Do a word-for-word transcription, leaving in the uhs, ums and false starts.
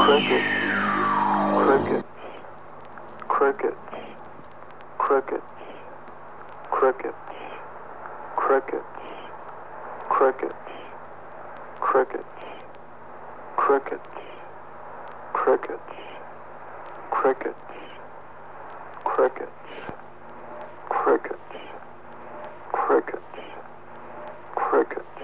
crickets, crickets, crickets, crickets, crickets, crickets, crickets, crickets, crickets, crickets, crickets, crickets, crickets.